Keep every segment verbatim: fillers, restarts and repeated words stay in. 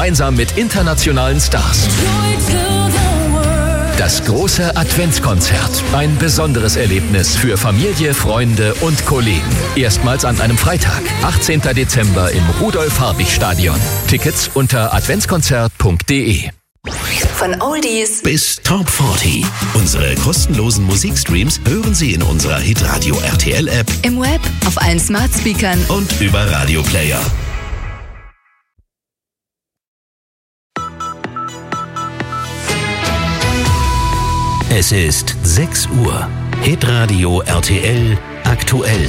gemeinsam mit internationalen Stars. Das große Adventskonzert. Ein besonderes Erlebnis für Familie, Freunde und Kollegen. Erstmals an einem Freitag, achtzehnten Dezember im Rudolf-Habich-Stadion. Tickets unter adventskonzert punkt de. Von Oldies bis Top vierzig. Unsere kostenlosen Musikstreams hören Sie in unserer Hitradio R T L App, im Web, auf allen Smart Speakern und über Radio Player. Es ist sechs Uhr. Hitradio R T L aktuell.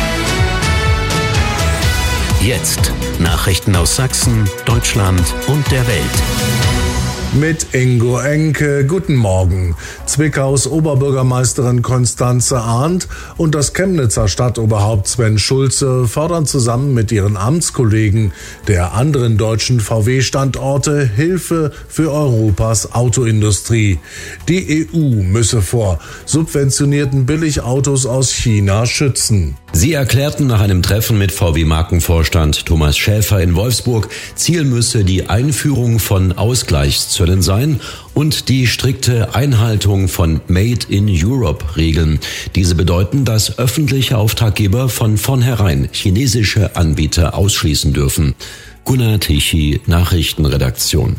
Jetzt Nachrichten aus Sachsen, Deutschland und der Welt. Mit Ingo Enke, guten Morgen. Zwickaus Oberbürgermeisterin Konstanze Arndt und das Chemnitzer Stadtoberhaupt Sven Schulze fordern zusammen mit ihren Amtskollegen der anderen deutschen V W-Standorte Hilfe für Europas Autoindustrie. Die E U müsse vor subventionierten Billigautos aus China schützen. Sie erklärten nach einem Treffen mit V W-Markenvorstand Thomas Schäfer in Wolfsburg, Ziel müsse die Einführung von Ausgleichszöllen sein und die strikte Einhaltung von Made in Europe-Regeln. Diese bedeuten, dass öffentliche Auftraggeber von vornherein chinesische Anbieter ausschließen dürfen. Gunnar Tichy, Nachrichtenredaktion.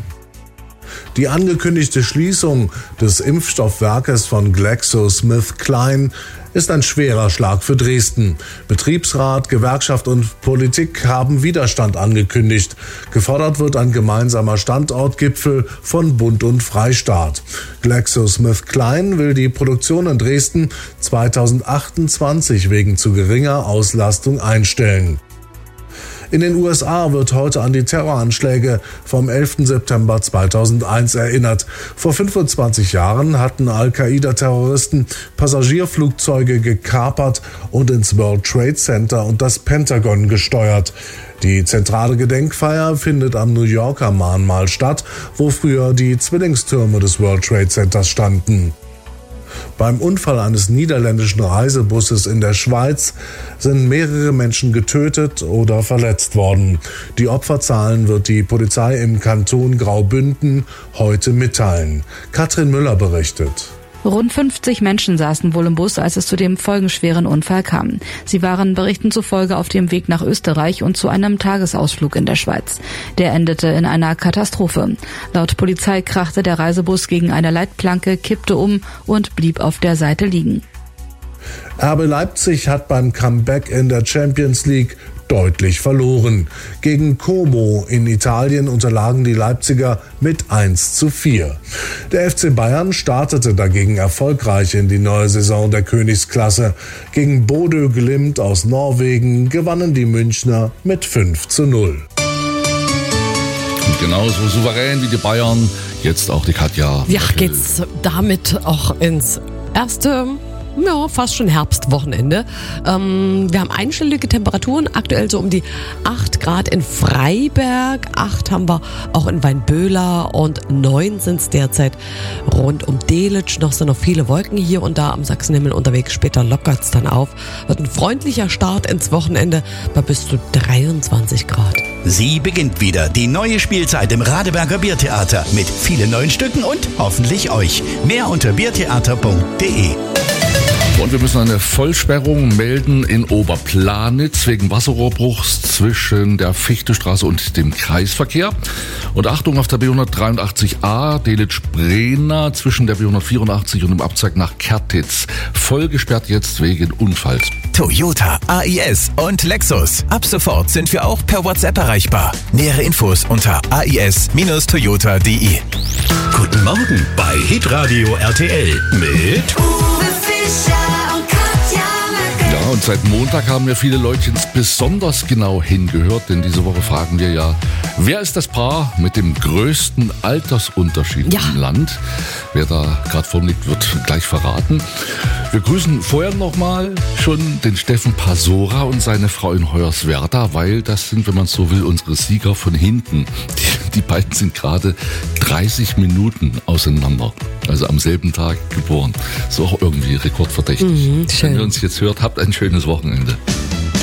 Die angekündigte Schließung des Impfstoffwerkes von GlaxoSmithKline ist ein schwerer Schlag für Dresden. Betriebsrat, Gewerkschaft und Politik haben Widerstand angekündigt. Gefordert wird ein gemeinsamer Standortgipfel von Bund und Freistaat. GlaxoSmithKline will die Produktion in Dresden zweitausendachtundzwanzig wegen zu geringer Auslastung einstellen. In den U S A wird heute an die Terroranschläge vom elften September zweitausendeins erinnert. Vor fünfundzwanzig Jahren hatten Al-Qaida-Terroristen Passagierflugzeuge gekapert und ins World Trade Center und das Pentagon gesteuert. Die zentrale Gedenkfeier findet am New Yorker Mahnmal statt, wo früher die Zwillingstürme des World Trade Centers standen. Beim Unfall eines niederländischen Reisebusses in der Schweiz sind mehrere Menschen getötet oder verletzt worden. Die Opferzahlen wird die Polizei im Kanton Graubünden heute mitteilen. Katrin Müller berichtet. Rund fünfzig Menschen saßen wohl im Bus, als es zu dem folgenschweren Unfall kam. Sie waren Berichten zufolge auf dem Weg nach Österreich und zu einem Tagesausflug in der Schweiz. Der endete in einer Katastrophe. Laut Polizei krachte der Reisebus gegen eine Leitplanke, kippte um und blieb auf der Seite liegen. R B Leipzig hat beim Comeback in der Champions League deutlich verloren. Gegen Como in Italien unterlagen die Leipziger mit eins zu vier. Der F C Bayern startete dagegen erfolgreich in die neue Saison der Königsklasse. Gegen Bodø Glimt aus Norwegen gewannen die Münchner mit fünf zu null. Und genauso souverän wie die Bayern, jetzt auch die Katja. Ja, geht's damit auch ins erste... Ja, fast schon Herbstwochenende. Ähm, wir haben einstellige Temperaturen, aktuell so um die acht Grad in Freiberg, acht haben wir auch in Weinböhler und neun sind es derzeit rund um Delitzsch. Noch sind noch viele Wolken hier und da am Sachsenhimmel unterwegs, später lockert es dann auf. Wird ein freundlicher Start ins Wochenende bei bis zu dreiundzwanzig Grad. Sie beginnt wieder, die neue Spielzeit im Radeberger Biertheater mit vielen neuen Stücken und hoffentlich euch. Mehr unter biertheater punkt de. Und wir müssen eine Vollsperrung melden in Oberplanitz wegen Wasserrohrbruchs zwischen der Fichtestraße und dem Kreisverkehr. Und Achtung auf der B hundertdreiundachtzig a Delitzsch-Brena zwischen der B hundertvierundachtzig und dem Abzweig nach Kertitz. Voll gesperrt jetzt wegen Unfalls. Toyota, A I S und Lexus. Ab sofort sind wir auch per WhatsApp erreichbar. Nähere Infos unter a i s Bindestrich toyota punkt de. Guten Morgen bei Hitradio R T L mit Ja, und seit Montag haben ja viele Leute besonders genau hingehört, denn diese Woche fragen wir ja, wer ist das Paar mit dem größten Altersunterschied ja. im Land? Wer da gerade vorliegt, wird gleich verraten. Wir grüßen vorher nochmal schon den Steffen Pasora und seine Frau in Hoyerswerda, weil das sind, wenn man so will, unsere Sieger von hinten. Die, die beiden sind gerade dreißig Minuten auseinander, also am selben Tag geboren. Ist auch irgendwie rekordverdächtig. Mhm, schön. Wenn ihr uns jetzt hört, habt ein schönes Wochenende.